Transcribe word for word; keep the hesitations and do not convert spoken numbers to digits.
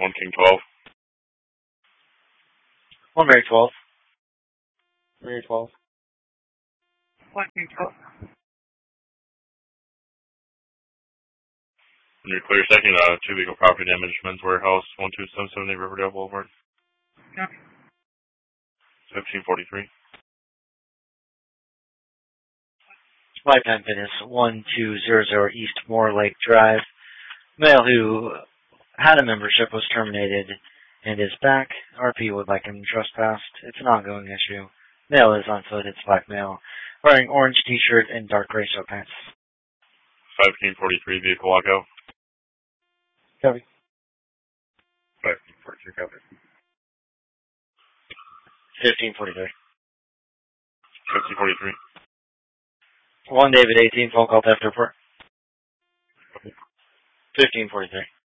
one King twelve. One Mary twelve. Mary twelve. One King twelve. You're clear second, uh, two legal property damage, Men's Warehouse, one two seven seven eight Riverdale Boulevard. Yeah. fifteen forty-three. Lifetime Fitness, one two zero zero East Moore Lake Drive. Male who had a membership was terminated and is back. R P would like him trespassed. It's an ongoing issue. Male is on foot. It's black male. Wearing orange t-shirt and dark gray sweatpants. five King forty-three, vehicle lockout. Copy. five King forty-three, copy. fifteen forty-three. fifteen forty-three. one David eighteen, phone call theft report. fifteen forty-three.